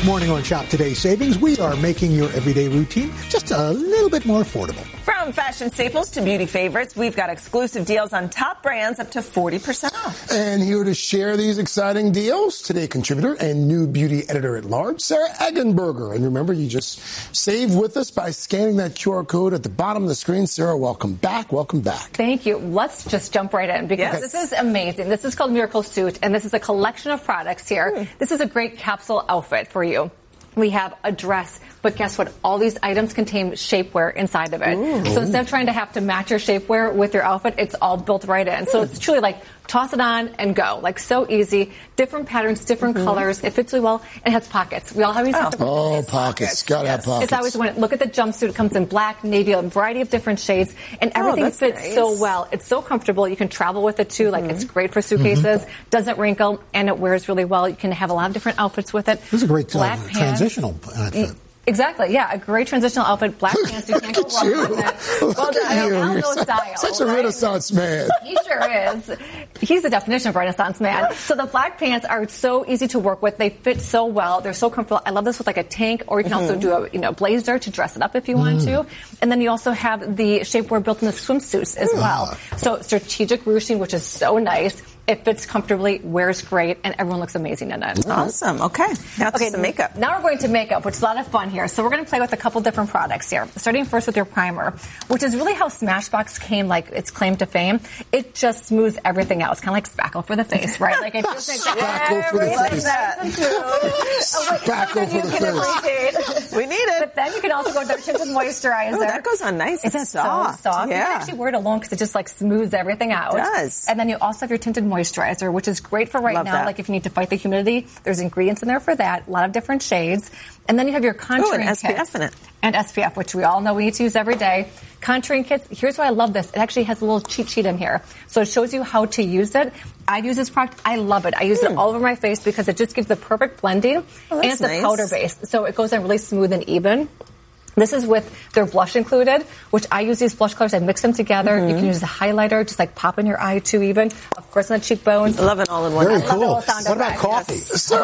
This morning on Shop Today Savings, we are making your everyday routine just a little bit more affordable. From fashion staples to beauty favorites, we've got exclusive deals on top brands up to 40% off. And here to share these exciting deals, Today contributor and new beauty editor at large, Sarah Eggenberger. And remember, you just save with us by scanning that QR code at the bottom of the screen. Sarah, welcome back. Welcome back. Thank you. Let's just jump right in because this is amazing. This is called Miracle Suit, and this is a collection of products here. This is a great capsule outfit for you. We have a dress, but guess what? All these items contain shapewear inside of it. Ooh. So instead of trying to have to match your shapewear with your outfit, it's all built right in. So it's truly like toss it on and go. Like so easy. Different patterns, different colors. It fits really well and it has pockets. We all have these pockets. Gotta have pockets. It's always when look at the jumpsuit. It comes in black, navy, a variety of different shades, and everything fits so well. It's so comfortable. You can travel with it too. Like it's great for suitcases. Doesn't wrinkle, and it wears really well. You can have a lot of different outfits with it. This is a great transitional outfit. Exactly, yeah, a great transitional outfit, black pants, you can't go wrong with it. Well, I don't know style. Such a Renaissance man. He sure is. He's the definition of Renaissance man. So the black pants are so easy to work with. They fit so well. They're so comfortable. I love this with like a tank, or you can also do a blazer to dress it up if you want to. And then you also have the shapewear built in the swimsuits as well. So strategic ruching, which is so nice. It fits comfortably, wears great, and everyone looks amazing in it. Awesome. Okay. Now to makeup. Now we're going to makeup, which is a lot of fun here. So we're going to play with a couple different products here. Starting first with your primer, which is really how Smashbox came, like its claim to fame. It just smooths everything else, kind of like spackle for the face, right? Like it just makes spackle for the face. Spackle for the face. We need it. But then you can also go with their tinted moisturizer. Oh, that goes on nice. It's so soft. Yeah. You can actually wear it alone because it just like smooths everything out. It does. And then you also have your tinted moisturizer, which is great for right now. Like if you need to fight the humidity, there's ingredients in there for that. A lot of different shades. And then you have your contouring and kit. SPF in it. And SPF, which we all know we need to use every day. Contouring kits. Here's why I love this. It actually has a little cheat sheet in here. So it shows you how to use it. I've used this product. I love it. I use it all over my face because it just gives the perfect blending. And it's a powder base. So it goes in really smooth and even. This is with their blush included, which I use these blush colors. I mix them together. You can use a highlighter, just like pop in your eye too even. Of course, on the cheekbones. I love it all in one. Very cool. What about coffee?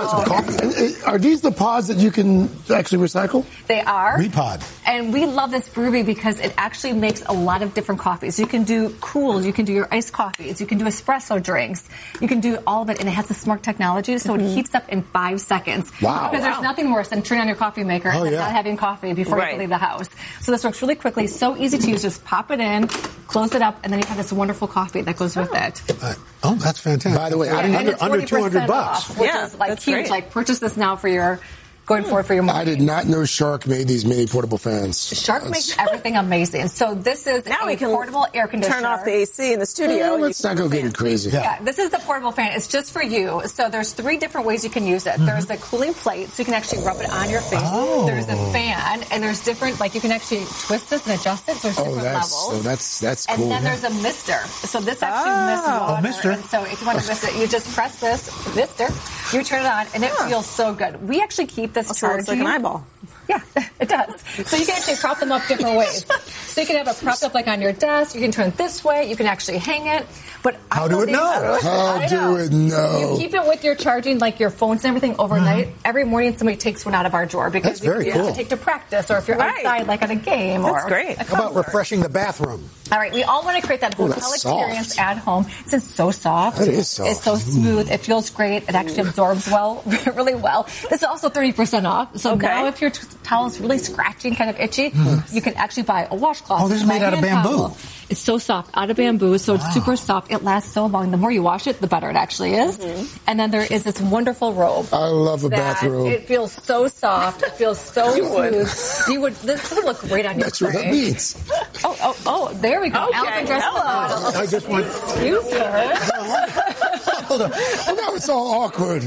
Coffee. Are these the pods that you can actually recycle? They are. Repod. And we love this brewery because it actually makes a lot of different coffees. You can do cools. You can do your iced coffees. You can do espresso drinks. You can do all of it. And it has the smart technology, so it heats up in 5 seconds. Wow. Because there's nothing worse than turning on your coffee maker and not having coffee before you leave the house. So this works really quickly, so easy to use. Just pop it in, close it up, and then you have this wonderful coffee that goes with it. That's fantastic. By the way, under $200, off, which is like huge. Great. Like purchase this now for your going forward for your morning. I did not know Shark made these mini portable fans. Shark makes everything amazing. So this is now a portable air conditioner. Turn off the AC in the studio. Let's not go getting crazy. Yeah, this is the portable fan. It's just for you. So there's 3 different ways you can use it. There's the cooling plate, so you can actually rub it on your face. There's a fan, and there's different, like you can actually twist this and adjust it. So there's different levels. So that's cool. And then there's a mister. So this actually mists water. Mister. And so if you want to mist it, you just press this mister. You turn it on, and it feels so good. We actually keep this charging. It's like an eyeball. Yeah, it does. So you can actually prop them up different ways. So you can have it propped up like on your desk. You can turn it this way. You can actually hang it. But how do it know? How do it know? You keep it with your charging, like your phones and everything overnight. Every morning somebody takes one out of our drawer because you have to take to practice, or if you're outside, like at a game. That's great. How about refreshing the bathroom? All right, we all want to create that hotel experience at home. This is so soft. It is soft. It's so smooth. It feels great. It actually absorbs well, really well. This is also 30% off. So now if your towel is really scratchy and kind of itchy, you can actually buy a washcloth. Oh, this is made out of bamboo. Towel. It's so soft, out of bamboo, so it's super soft. It lasts so long. The more you wash it, the better it actually is. And then there is this wonderful robe. I love a bathrobe. It feels so soft. It feels so smooth. You would. This would look great on your That's what that means. Oh, there we go. Okay. Alvin dressed the model. I just want. Excuse her. Hold on. Well, now it's all awkward.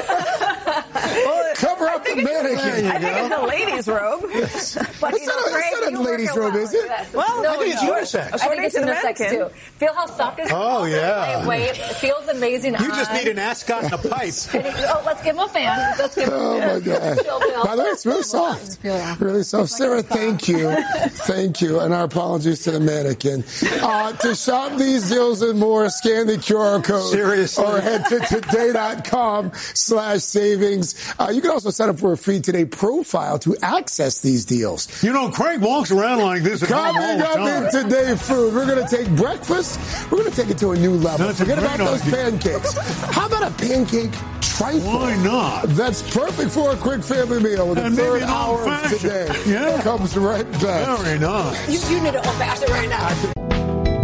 Cover up the mannequin. I think it's a lady's robe. But It's not a ladies' robe, is it? Well, I think it's unisex. I think it's unisex too. Feel how soft it is. Oh, yeah. Lightweight. It feels amazing. You just need an ascot and a pipe. Let's give him a fan. Let's give him Oh, my God. By the way, it's really soft. Really soft. Sarah, thank you. Thank you. And our apologies to the mannequin. To shop these deals and more, scan the QR code. Seriously. Or head to today.com/savings. You can also sign up for Super Feed Today profile to access these deals. You know, Craig walks around like this at home all Coming the up time. in Today Food, we're going to take breakfast. We're going to take it to a new level. That's a Forget about great those idea. pancakes. How about a pancake trifle? Why not? That's perfect for a quick family meal with the And maybe third an hour of old-fashioned. Today. Yeah. Comes right back. Very nice. You need an old fashioned right now.